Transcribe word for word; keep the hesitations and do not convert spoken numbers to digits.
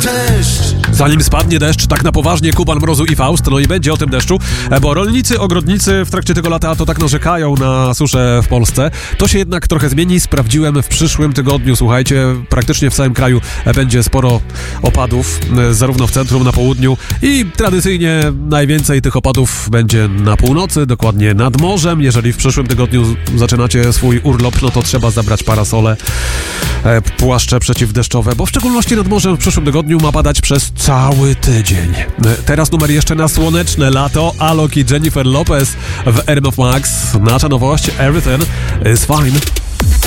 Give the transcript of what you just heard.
cześć. Zanim spadnie deszcz, tak na poważnie, Kuban, Mrozu i Faust, no i będzie o tym deszczu, bo rolnicy, ogrodnicy w trakcie tego lata to tak narzekają na suszę w Polsce. To się jednak trochę zmieni, sprawdziłem w przyszłym tygodniu, słuchajcie, praktycznie w całym kraju będzie sporo opadów, zarówno w centrum, na południu i tradycyjnie najwięcej tych opadów będzie na północy, dokładnie nad morzem. Jeżeli w przyszłym tygodniu zaczynacie swój urlop, no to trzeba zabrać parasole, płaszcze przeciwdeszczowe, bo w szczególności nad morzem w przyszłym tygodniu ma padać przez cały tydzień. Teraz numer jeszcze na słoneczne lato. Alok i Jennifer Lopez w R M F Max. Nasza nowość Everything is Fine.